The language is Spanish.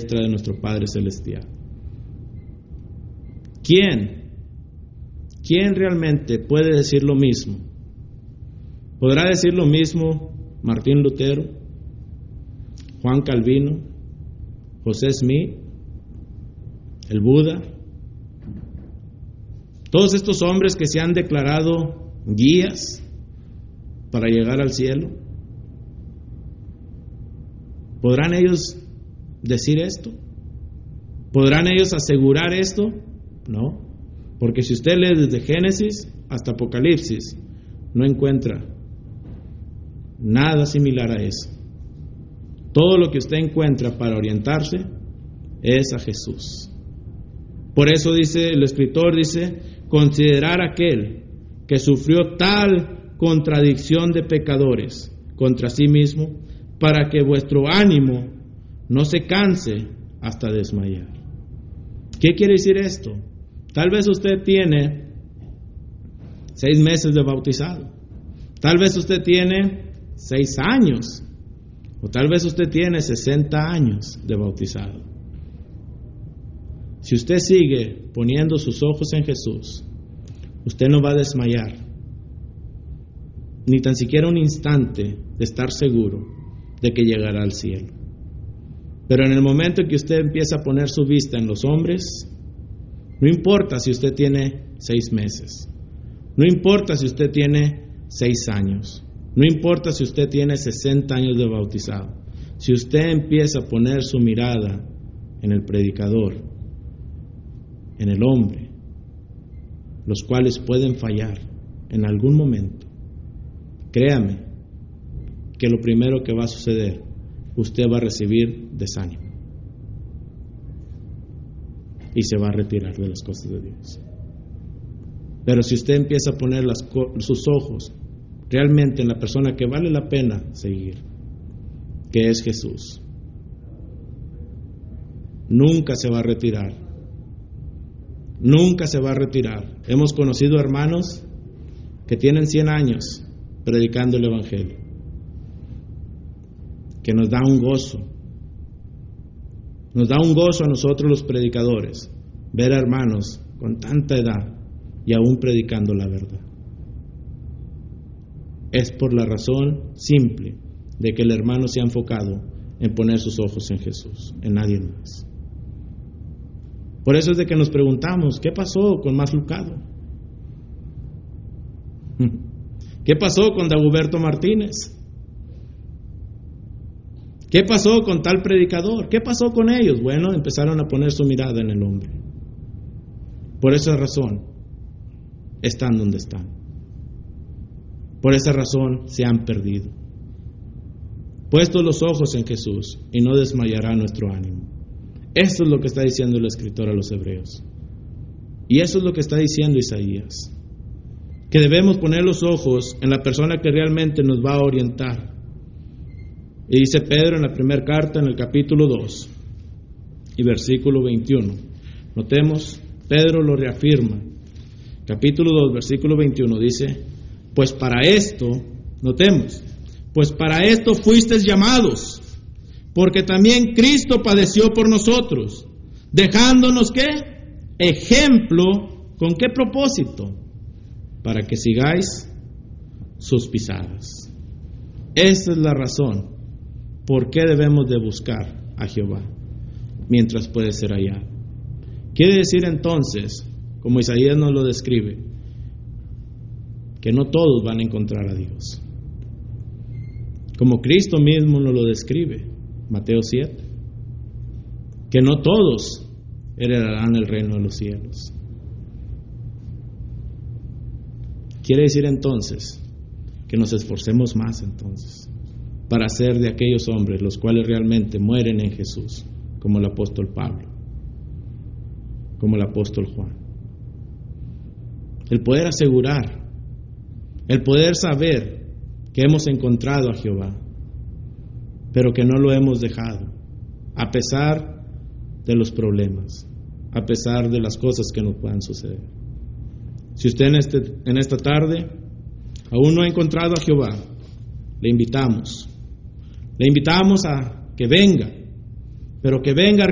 de nuestro Padre Celestial. ¿Quién realmente puede decir lo mismo? ¿Podrá decir lo mismo Martín Lutero, Juan Calvino, José Smith, el Buda? Todos estos hombres que se han declarado guías para llegar al cielo. ¿Podrán ellos decir esto? ¿Podrán ellos asegurar esto? No, porque si usted lee desde Génesis hasta Apocalipsis, no encuentra nada similar a eso. Todo lo que usted encuentra para orientarse es a Jesús. Por eso dice el escritor, considerar aquel que sufrió tal contradicción de pecadores contra sí mismo, para que vuestro ánimo no se canse hasta desmayar. ¿Qué quiere decir esto? Tal vez usted tiene 6 meses de bautizado, tal vez usted tiene 6 años, o tal vez usted tiene 60 años de bautizado. Si usted sigue poniendo sus ojos en Jesús, usted no va a desmayar, ni tan siquiera un instante de estar seguro de que llegará al cielo. Pero en el momento que usted empieza a poner su vista en los hombres, no importa si usted tiene 6 meses, no importa si usted tiene 6 años, no importa si usted tiene 60 años de bautizado, si usted empieza a poner su mirada en el predicador, en el hombre, los cuales pueden fallar en algún momento, créame que lo primero que va a suceder, usted va a recibir desánimo y se va a retirar de las cosas de Dios. Pero si usted empieza a poner sus ojos realmente en la persona que vale la pena seguir, que es Jesús, nunca se va a retirar. Nunca se va a retirar. Hemos conocido hermanos que tienen 100 años predicando el Evangelio, que nos da un gozo. Nos da un gozo a nosotros los predicadores ver a hermanos con tanta edad y aún predicando la verdad. Es por la razón simple de que el hermano se ha enfocado en poner sus ojos en Jesús, en nadie más. Por eso es de que nos preguntamos, ¿qué pasó con Más Lucado? ¿Qué pasó con Dagoberto Martínez? ¿Qué pasó con tal predicador? ¿Qué pasó con ellos? Bueno, empezaron a poner su mirada en el hombre. Por esa razón están donde están. Por esa razón se han perdido. Puestos los ojos en Jesús y no desmayará nuestro ánimo. Esto es lo que está diciendo el escritor a los hebreos. Y eso es lo que está diciendo Isaías. Que debemos poner los ojos en la persona que realmente nos va a orientar. Y dice Pedro en la primera carta, en el capítulo 2 y versículo 21. Notemos, Pedro lo reafirma. Capítulo 2, versículo 21 dice, pues para esto, notemos, pues para esto fuisteis llamados, porque también Cristo padeció por nosotros, dejándonos ¿qué? Ejemplo, ¿con qué propósito? Para que sigáis sus pisadas. Esa es la razón por qué debemos de buscar a Jehová mientras puede ser hallado. Quiere decir entonces, como Isaías nos lo describe, que no todos van a encontrar a Dios. Como Cristo mismo nos lo describe, Mateo 7, que no todos heredarán el reino de los cielos. Quiere decir entonces que nos esforcemos más entonces para ser de aquellos hombres los cuales realmente mueren en Jesús, como el apóstol Pablo, como el apóstol Juan. El poder asegurar, el poder saber que hemos encontrado a Jehová, pero que no lo hemos dejado, a pesar de los problemas, a pesar de las cosas que nos puedan suceder. Si usted en esta tarde aún no ha encontrado a Jehová, le invitamos a que venga, pero que venga